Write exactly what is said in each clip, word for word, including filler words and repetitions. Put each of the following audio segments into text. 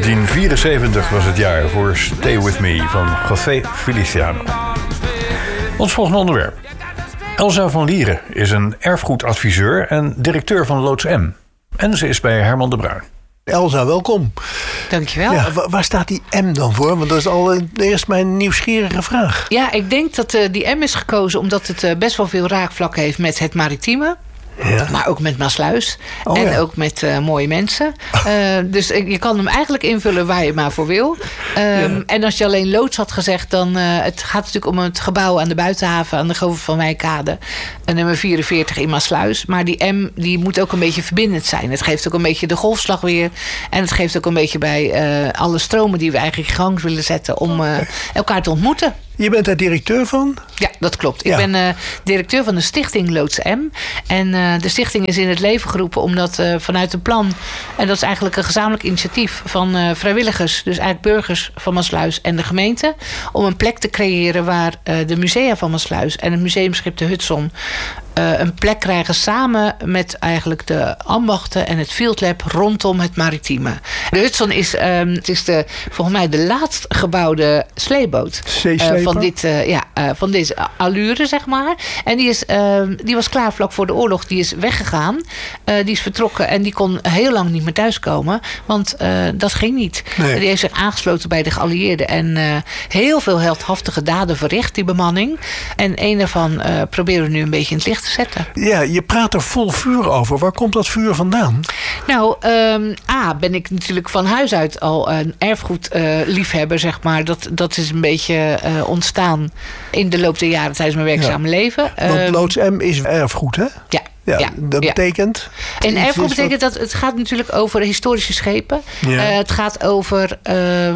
negentien vierenzeventig was het jaar voor Stay With Me van José Feliciano. Ons volgende onderwerp. Elsa van Lieren is een erfgoedadviseur en directeur van Loods M. En ze is bij Herman de Bruin. Elsa, welkom. Dankjewel. Ja, waar, waar staat die M dan voor? Want dat is al eerst mijn nieuwsgierige vraag. Ja, ik denk dat uh, die M is gekozen omdat het uh, best wel veel raakvlakken heeft met het maritieme. Ja. Maar ook met Maassluis. Oh, en ja. ook met uh, mooie mensen. Uh, dus je kan hem eigenlijk invullen waar je maar voor wil. Um, ja. En als je alleen loods had gezegd, dan... Uh, het gaat natuurlijk om het gebouw aan de Buitenhaven... aan de Gover van Wijkkade. Nummer vierenveertig in Maassluis. Maar die M die moet ook een beetje verbindend zijn. Het geeft ook een beetje de golfslag weer. En het geeft ook een beetje bij uh, alle stromen... die we eigenlijk in gang willen zetten... om uh, elkaar te ontmoeten. Je bent daar directeur van? Ja, dat klopt. Ik ja. ben uh, directeur van de stichting Loods M. En uh, de stichting is in het leven geroepen omdat uh, vanuit een plan... en dat is eigenlijk een gezamenlijk initiatief van uh, vrijwilligers... dus eigenlijk burgers van Maassluis en de gemeente... om een plek te creëren waar uh, de musea van Maassluis... en het museumschip de Hudson... Uh, een plek krijgen samen met eigenlijk de ambachten en het Field Lab rondom het maritieme. De Hudson is, um, het is de, volgens mij de laatst gebouwde sleeboot. Uh, van, dit, uh, ja, uh, van deze allure, zeg maar. En die, is, uh, die was klaar vlak voor de oorlog. Die is weggegaan. Uh, die is vertrokken en die kon heel lang niet meer thuiskomen. Want uh, dat ging niet. Nee. Die heeft zich aangesloten bij de geallieerden. En uh, heel veel heldhaftige daden verricht, die bemanning. En een daarvan uh, proberen we nu een beetje in het licht zetten. Ja, je praat er vol vuur over. Waar komt dat vuur vandaan? Nou, um, A, ben ik natuurlijk van huis uit al een erfgoedliefhebber, uh, zeg maar. Dat, dat is een beetje uh, ontstaan in de loop der jaren tijdens mijn werkzame ja. leven. Want um, Loods M is erfgoed, hè? Ja. Ja, ja, dat ja. betekent... En erfgoed betekent dat het gaat natuurlijk over historische schepen. Ja. Uh, het gaat over uh, uh,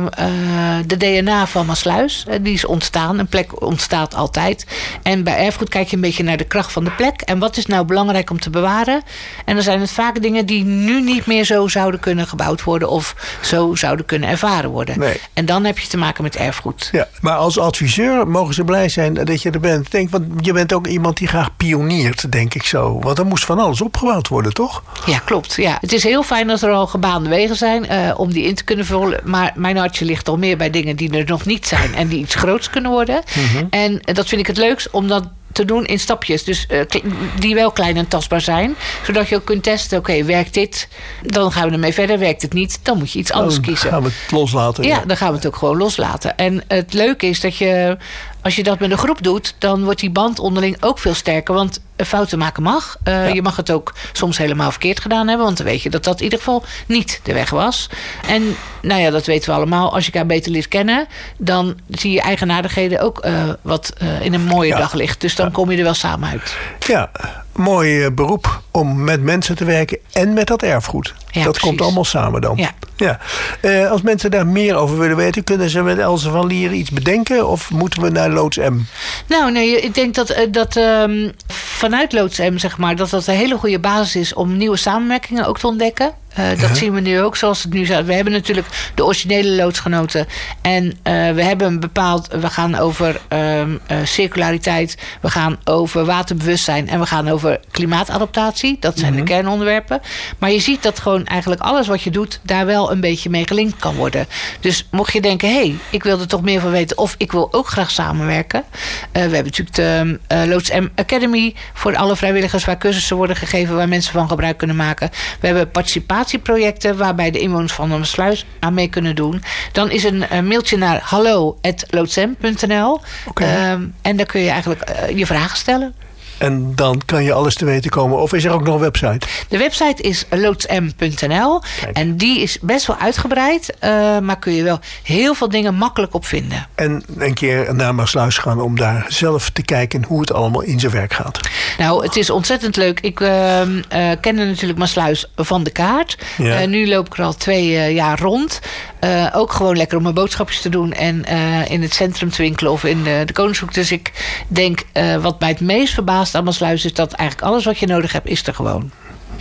de D N A van Maassluis. Uh, die is ontstaan. Een plek ontstaat altijd. En bij erfgoed kijk je een beetje naar de kracht van de plek. En wat is nou belangrijk om te bewaren? En dan zijn het vaak dingen die nu niet meer zo zouden kunnen gebouwd worden. Of zo zouden kunnen ervaren worden. Nee. En dan heb je te maken met erfgoed. Ja, maar als adviseur mogen ze blij zijn dat je er bent. Ik denk, want je bent ook iemand die graag pioniert, denk ik zo. Want er moest van alles opgebouwd worden, toch? Ja, klopt. Ja. Het is heel fijn dat er al gebaande wegen zijn uh, om die in te kunnen vullen. Maar mijn hartje ligt al meer bij dingen die er nog niet zijn en die iets groots kunnen worden. Mm-hmm. En dat vind ik het leukst, omdat te doen in stapjes. Dus uh, die wel klein en tastbaar zijn. Zodat je ook kunt testen. Oké, okay, werkt dit? Dan gaan we ermee verder. Werkt het niet? Dan moet je iets anders dan kiezen. Dan gaan we het loslaten. Ja, ja, dan gaan we het ook gewoon loslaten. En het leuke is dat je... Als je dat met een groep doet, dan wordt die band onderling ook veel sterker. Want fouten maken mag. Uh, ja. Je mag het ook soms helemaal verkeerd gedaan hebben. Want dan weet je dat dat in ieder geval niet de weg was. En nou ja, dat weten we allemaal. Als je elkaar beter leert kennen, dan zie je eigenaardigheden ook uh, wat uh, in een mooie ja. daglicht. Dus dan ja. kom je er wel samen uit. Ja, mooi beroep om met mensen te werken en met dat erfgoed. Ja, dat precies. komt allemaal samen dan. Ja. Ja. Uh, als mensen daar meer over willen weten, kunnen ze met Elsa van Lieren iets bedenken? Of moeten we naar Loods M? Nou, nee, ik denk dat, dat um, vanuit Loods M, zeg maar, dat dat een hele goede basis is om nieuwe samenwerkingen ook te ontdekken. Uh, dat ja. zien we nu ook zoals het nu staat. We hebben natuurlijk de originele loodsgenoten. En uh, we hebben een bepaald... We gaan over um, uh, circulariteit. We gaan over waterbewustzijn. En we gaan over klimaatadaptatie. Dat zijn mm-hmm. de kernonderwerpen. Maar je ziet dat gewoon eigenlijk alles wat je doet... daar wel een beetje mee gelinkt kan worden. Dus mocht je denken... hé, hey, ik wil er toch meer van weten... of ik wil ook graag samenwerken. Uh, we hebben natuurlijk de uh, Loods M Academy... voor alle vrijwilligers waar cursussen worden gegeven... waar mensen van gebruik kunnen maken. We hebben participatie projecten waarbij de inwoners van Maassluis aan mee kunnen doen. Dan is een, een mailtje naar hallo at loodsm punt n l. Okay. Um, en daar kun je eigenlijk uh, je vragen stellen. En dan kan je alles te weten komen. Of is er ook nog een website? De website is loodsm punt n l. Kijk. En die is best wel uitgebreid. Uh, maar kun je wel heel veel dingen makkelijk op vinden. En een keer naar Maassluis gaan om daar zelf te kijken hoe het allemaal in zijn werk gaat. Nou, het is ontzettend leuk. Ik uh, uh, kende natuurlijk Maassluis van de kaart. Ja. Uh, nu loop ik er al twee uh, jaar rond. Uh, ook gewoon lekker om mijn boodschapjes te doen. En uh, in het centrum te winkelen of in de, de Koningshoek. Dus ik denk, uh, wat mij het meest verbaast aan Maassluis is dat eigenlijk alles wat je nodig hebt, is er gewoon.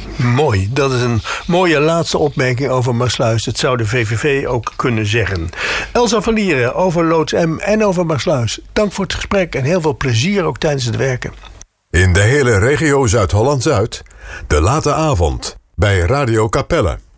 Mooi. Dat is een mooie laatste opmerking over Maassluis. Dat zou de V V V ook kunnen zeggen. Elsa van Lieren over Loods M en over Maassluis. Dank voor het gesprek en heel veel plezier ook tijdens het werken. In de hele regio Zuid-Holland-Zuid, de late avond bij Radio Capelle.